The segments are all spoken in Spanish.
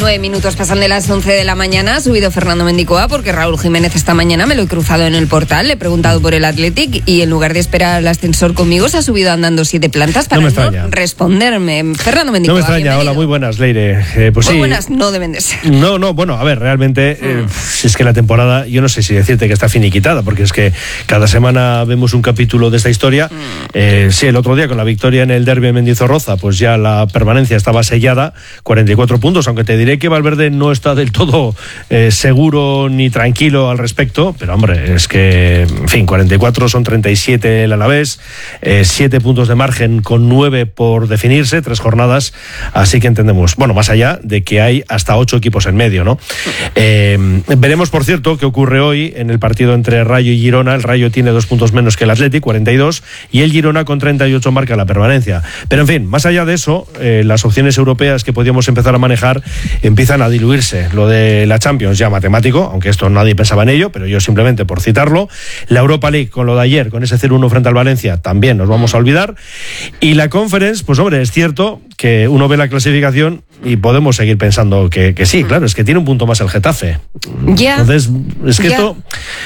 9 minutos pasan de las 11 de la mañana. Ha subido Fernando Mendicoa porque Raúl Jiménez esta mañana me lo he cruzado en el portal. Le he preguntado por el Athletic y en lugar de esperar al ascensor conmigo se ha subido andando 7 plantas para no responderme. Fernando Mendicoa, no me extraña. bienvenido. Hola, muy buenas, Leire. Pues muy sí. Buenas, no deben de ser. No, bueno, a ver, realmente si es que la temporada, yo no sé si decirte que está finiquitada, porque es que cada semana vemos un capítulo de esta historia. Sí, el otro día con la victoria en el derbi en Mendizorroza, pues ya la permanencia estaba sellada, 44 puntos, aunque te diré que Valverde no está del todo seguro ni tranquilo al respecto, pero hombre, es que, en fin, 44 son 37 el Alavés, 7 puntos de margen con 9 por definirse, 3 jornadas, así que entendemos, bueno, más allá de que hay hasta 8 equipos en medio, ¿no? Veremos, por cierto, qué ocurre hoy en el partido entre Rayo y Girona. El Rayo tiene 2 puntos menos que el Athletic, 42, y el Girona con 38 marca la permanencia. Pero en fin, más allá de eso, las opciones europeas que podíamos empezar a manejar empiezan a diluirse. Lo de la Champions ya matemático, aunque esto nadie pensaba en ello, pero yo simplemente por citarlo. La Europa League con lo de ayer, con ese 0-1 frente al Valencia, también nos vamos a olvidar. Y la Conference, pues hombre, es cierto que uno ve la clasificación y podemos seguir pensando que sí, claro, es que tiene un punto más el Getafe. Ya. Entonces, es que esto,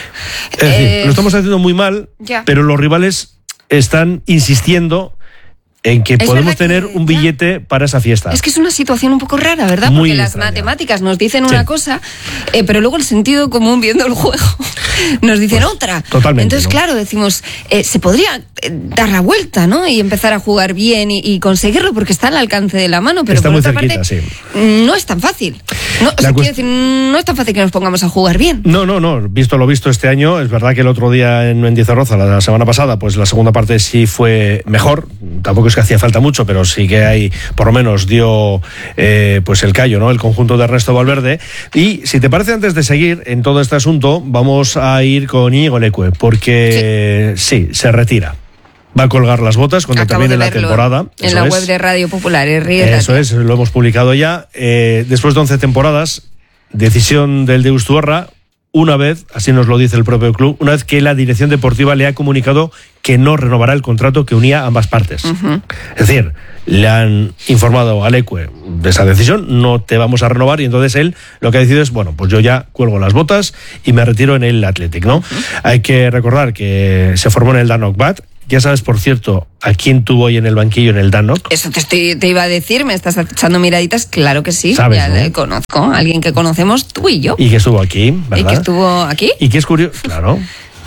es decir, lo estamos haciendo muy mal, pero los rivales están insistiendo en que podemos tener un billete para esa fiesta. Es que es una situación un poco rara, ¿verdad? Muy porque las extraña. Matemáticas nos dicen una cosa, pero luego el sentido común viendo el juego nos dicen pues, otra. Totalmente. Entonces, claro, decimos, se podría dar la vuelta, ¿no? Y empezar a jugar bien y conseguirlo porque está al alcance de la mano, pero está por muy otra cerquita, parte, sí. no es tan fácil. No, quiero decir, no es tan fácil que nos pongamos a jugar bien. No. Visto lo visto este año, es verdad que el otro día en Mendizorroza, la semana pasada, pues la segunda parte sí fue mejor. Tampoco es que hacía falta mucho, pero sí que hay, por lo menos dio pues el callo, ¿no? El conjunto de Ernesto Valverde. Y si te parece, antes de seguir en todo este asunto, vamos a ir con Íñigo Leque, porque sí, se retira. Va a colgar las botas cuando termine la temporada. En la web de Radio Popular. Eso es, lo hemos publicado ya. Después de 11 temporadas, decisión del Deustuarra, una vez, así nos lo dice el propio club, una vez que la dirección deportiva le ha comunicado que no renovará el contrato que unía ambas partes. Es decir, le han informado a Leque de esa decisión, no te vamos a renovar, y entonces él lo que ha decidido es, bueno, pues yo ya cuelgo las botas y me retiro en el Athletic, ¿no? Hay que recordar que se formó en el Danock Bat. Ya sabes, por cierto, a quién tuvo hoy en el banquillo en el Danock. Eso te iba a decir, me estás echando miraditas, claro que sí. ¿Sabes, ya no? le conozco, alguien que conocemos, tú y yo. Y que estuvo aquí, ¿verdad? Y que estuvo aquí. Y que es curioso, claro.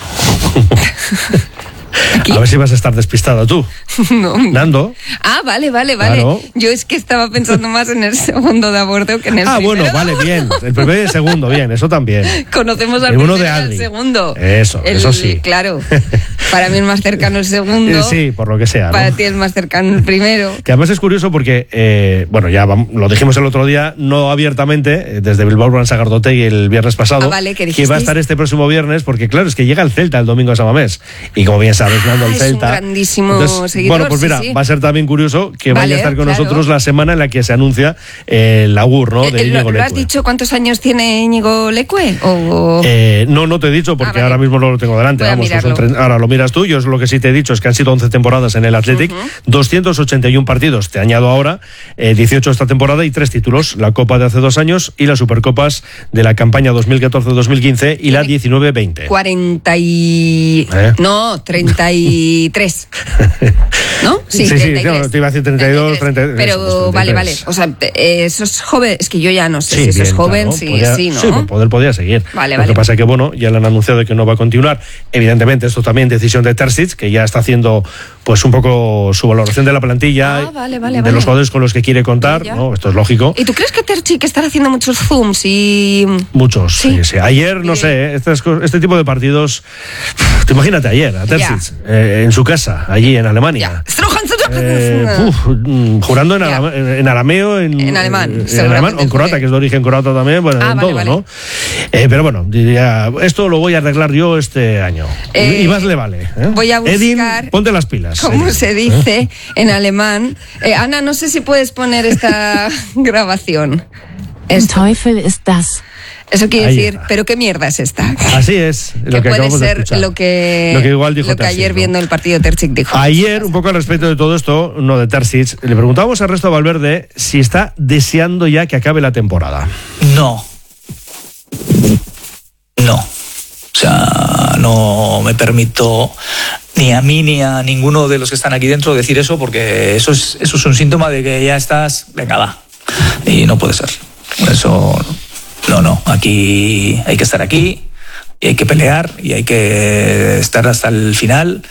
¿Aquí? A ver si vas a estar despistada tú. No. Nando. Ah, vale. Claro. Yo es que estaba pensando más en el segundo de aborto que en el primero. Bueno, vale, bien. El primero y el segundo, bien, eso también. Conocemos al el primero uno de y al Adli. segundo. Eso sí. Claro. Para mí es más cercano el segundo. Sí, por lo que sea, ¿no? Para ti es más cercano el primero. Que además es curioso porque, bueno, ya lo dijimos el otro día, no abiertamente, desde Bilbao Gran Sagardotegui el viernes pasado, vale, que va a estar este próximo viernes, porque claro, es que llega el Celta el domingo a San Mamés. Y como bien sabes, Nando, el Celta. Es un grandísimo seguidor. Bueno, pues mira, sí. va a ser también curioso que vaya a estar con nosotros la semana en la que se anuncia el augur, ¿no? De Íñigo Leque. ¿Lo has dicho cuántos años tiene Íñigo Leque? No te he dicho porque ahora mismo no lo tengo delante. Vamos, ahora lo miras tú. Yo lo que sí te he dicho es que han sido 11 temporadas en el Athletic, 281 partidos. Te añado ahora 18 esta temporada y 3 títulos: la Copa de hace 2 años y las Supercopas de la campaña 2014-2015 y la 19-20. 33. ¿No? Sí, no, te iba a decir 32, 33. Pero 33. Vale. O sea, eso es joven. Es que yo ya no sé si eso es joven, claro. sí, ¿no? Sí, poder podía seguir. Lo que pasa es que, bueno, ya le han anunciado que no va a continuar. Evidentemente, esto también decisión de Terzic, que ya está haciendo pues un poco su valoración de la plantilla, de los jugadores con los que quiere contar, ¿no? Esto es lógico. ¿Y tú crees que Terzic estará haciendo muchos zooms y...? Muchos, sí. Ayer, no sé, este tipo de partidos, imagínate ayer, a Terzic, en su casa, allí en Alemania. Jurando en arameo, en alemán, o en croata, que es de origen croata también, bueno, en todo, ¿no? Pero bueno, diría, esto lo voy a arreglar yo este año. Y más le vale. Voy a buscar... Edin, ponte las pilas. ¿Cómo se dice en alemán? Ana, no sé si puedes poner esta grabación. Teufel ist das? Eso quiere decir, ¿pero qué mierda es esta? Así es. Que puede ser lo que igual dijo lo que Terzic, ayer viendo el partido Terzic dijo. Ayer, un poco al respecto de todo esto, no de Terzic, le preguntábamos a Ernesto Valverde si está deseando ya que acabe la temporada. No. O sea, no me permito ni a mí ni a ninguno de los que están aquí dentro decir eso, porque eso es un síntoma de que ya estás, venga, va. Y no puede ser. Eso... No, aquí hay que estar aquí y hay que pelear y hay que estar hasta el final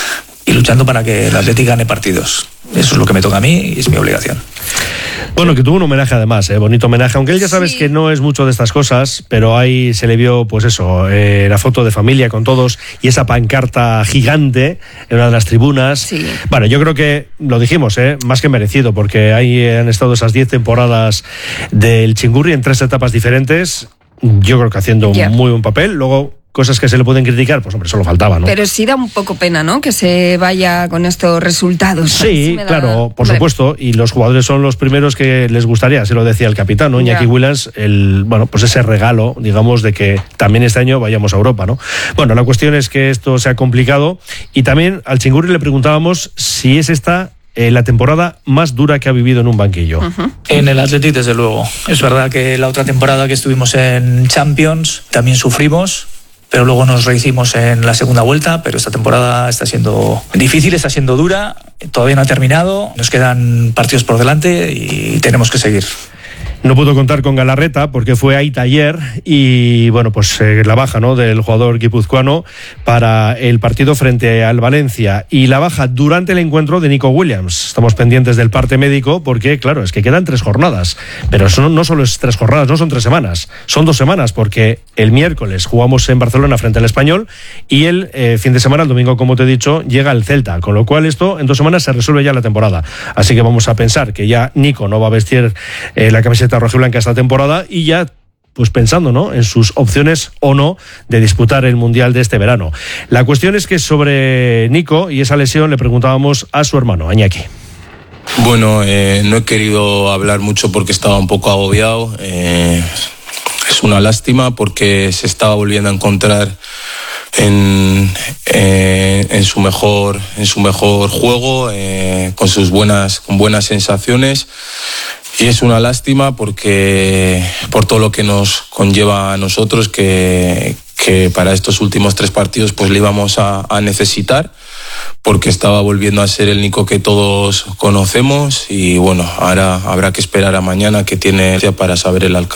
y luchando para que el Athletic gane partidos. Eso es lo que me toca a mí y es mi obligación. Bueno, que tuvo un homenaje además, bonito homenaje, aunque él ya sabes que no es mucho de estas cosas, pero ahí se le vio, pues eso, la foto de familia con todos y esa pancarta gigante en una de las tribunas. Sí. Bueno, yo creo que lo dijimos, más que merecido, porque ahí han estado esas 10 temporadas del Chingurri en 3 etapas diferentes, yo creo que haciendo un muy buen papel. Luego, cosas que se le pueden criticar, pues hombre, solo faltaba, ¿no? Pero sí da un poco pena, ¿no? Que se vaya con estos resultados. Sí, claro, por supuesto, y los jugadores son los primeros que les gustaría, se lo decía el capitán, ¿no? Iñaki Williams, pues ese regalo, digamos, de que también este año vayamos a Europa, ¿no? Bueno, la cuestión es que esto se ha complicado y también al Chingurri le preguntábamos si es esta la temporada más dura que ha vivido en un banquillo. En el Athletic, desde luego. Es verdad que la otra temporada que estuvimos en Champions también sufrimos, pero luego nos rehicimos en la segunda vuelta, pero esta temporada está siendo difícil, está siendo dura, todavía no ha terminado, nos quedan partidos por delante y tenemos que seguir. No pudo contar con Galarreta porque fue Aita ayer y bueno, pues la baja, ¿no?, del jugador guipuzcoano para el partido frente al Valencia y la baja durante el encuentro de Nico Williams. Estamos pendientes del parte médico porque, claro, es que quedan 3 jornadas, pero eso no solo es 3 jornadas, no son 3 semanas, son 2 semanas porque el miércoles jugamos en Barcelona frente al Español y el fin de semana, el domingo, como te he dicho, llega el Celta, con lo cual esto en 2 semanas se resuelve ya la temporada. Así que vamos a pensar que ya Nico no va a vestir la camiseta rojiblanca esta temporada y ya pues pensando, ¿no?, en sus opciones o no de disputar el Mundial de este verano. La cuestión es que sobre Nico y esa lesión le preguntábamos a su hermano, a Iñaki. Bueno, no he querido hablar mucho porque estaba un poco agobiado. Es una lástima porque se estaba volviendo a encontrar en su mejor juego, con buenas sensaciones. Y es una lástima porque por todo lo que nos conlleva a nosotros, que para estos últimos 3 partidos pues le íbamos a necesitar, porque estaba volviendo a ser el Nico que todos conocemos y bueno, ahora habrá que esperar a mañana que tiene para saber el alcance